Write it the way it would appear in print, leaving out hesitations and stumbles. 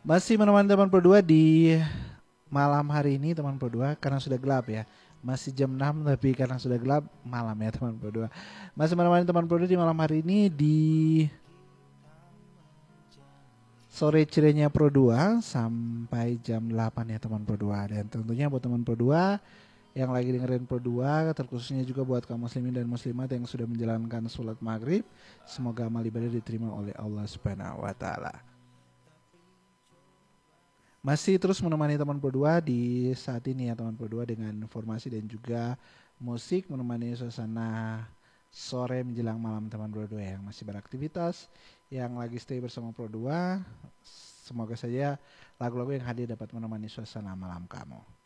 Masih menemani teman Pro 2 di malam hari ini teman Pro 2 karena sudah gelap ya. Masih jam 6 tapi karena sudah gelap malam ya teman Pro 2. Masih menemani teman Pro 2 di malam hari ini di sore cerenya Pro 2 sampai jam 8 ya teman Pro 2. Dan tentunya buat teman Pro 2 yang lagi dengerin Pro 2, terkhususnya juga buat kaum muslimin dan muslimat yang sudah menjalankan sholat maghrib, semoga amal ibadah diterima oleh Allah Subhanahu wa taala. Masih terus menemani teman Pro 2 di saat ini ya teman Pro 2 dengan informasi dan juga musik menemani suasana sore menjelang malam teman Pro 2 yang masih beraktivitas, yang lagi stay bersama Pro 2. Semoga saja lagu-lagu yang hadir dapat menemani suasana malam kamu.